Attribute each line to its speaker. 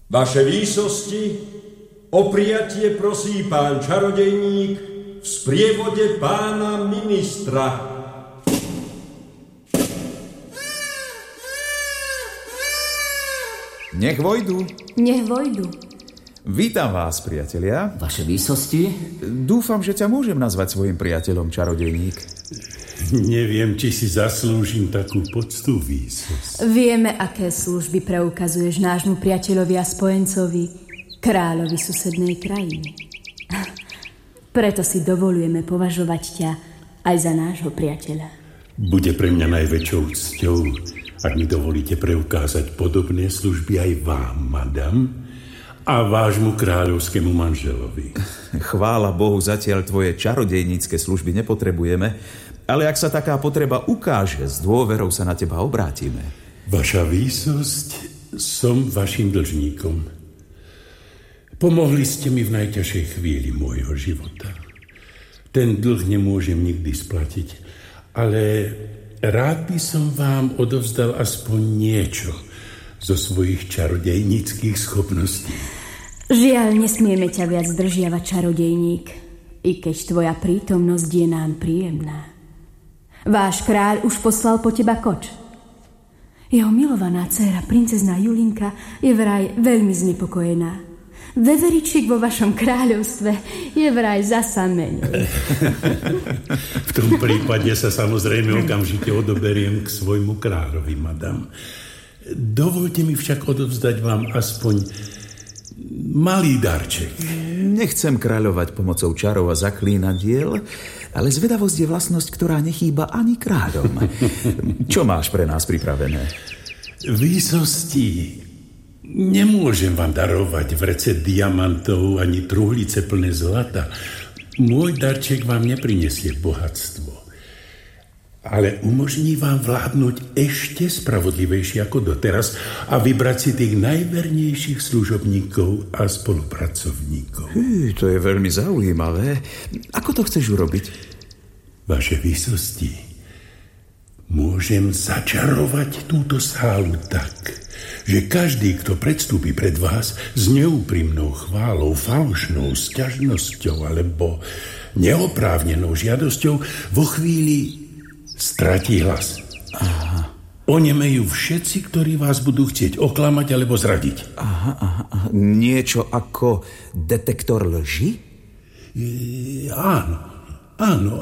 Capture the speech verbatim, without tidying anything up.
Speaker 1: Vaše výsosti, o prijatie prosí pán čarodejník v sprievode pána ministra.
Speaker 2: Nech vojdu.
Speaker 3: Nech vojdu.
Speaker 2: Vítam vás, priatelia.
Speaker 4: Vaše výsosti?
Speaker 2: Dúfam, že ťa môžem nazvať svojim priateľom, čarodejník.
Speaker 5: Neviem, či si zaslúžim takú poctu, výsosť.
Speaker 3: Vieme, aké služby preukazuješ nášmu priateľovi a spojencovi, kráľovi susednej krajiny. Preto si dovolujeme považovať ťa aj za nášho priateľa.
Speaker 5: Bude pre mňa najväčšou cťou, ak mi dovolíte preukázať podobné služby aj vám, madam, a vášmu kráľovskému manželovi.
Speaker 2: Chvála Bohu, zatiaľ tvoje čarodejnícke služby nepotrebujeme, ale ak sa taká potreba ukáže, s dôverou sa na teba obrátime.
Speaker 5: Vaša výsosť, som vašim dlžníkom. Pomohli ste mi v najťažšej chvíli môjho života. Ten dlh nemôžem nikdy splatiť, ale rád by som vám odovzdal aspoň niečo zo svojich čarodejníckých schopností.
Speaker 3: Žiaľ, nesmieme ťa viac zdržiavať, čarodejník, i keď tvoja prítomnosť je nám príjemná. Váš kráľ už poslal po teba koč. Jeho milovaná dcéra, princezná Julinka, je vraj veľmi znepokojená. Veveričík vo vašom kráľovstve je vraj zasa menej.
Speaker 5: V tom prípade sa samozrejme okamžite odoberiem k svojmu kráľovi, madam. Dovolte mi však odovzdať vám aspoň malý darček.
Speaker 2: Nechcem kráľovať pomocou čarov a zaklínadiel, ale zvedavosť je vlastnosť, ktorá nechýba ani kráľom. Čo máš pre nás pripravené?
Speaker 5: Výsosti, nemôžem vám darovať vrece diamantov ani truhlice plné zlata. Môj darček vám neprinesie bohatstvo, ale umožní vám vládnuť ešte spravodlivejšie ako doteraz a vybrať si tých najvernejších služobníkov a spolupracovníkov.
Speaker 2: Hý, to je veľmi zaujímavé. Ako to chceš urobiť?
Speaker 5: Vaše výsosti, môžem začarovať túto sálu tak, že každý, kto predstúpi pred vás s neúprimnou chválou, falošnou sťažnosťou alebo neoprávnenou žiadosťou, vo chvíli stratí hlas.
Speaker 2: Aha.
Speaker 5: Onemejú všetci, ktorí vás budú chcieť oklamať alebo zradiť.
Speaker 2: Aha, aha, aha. Niečo ako detektor lži?
Speaker 5: E, áno, áno,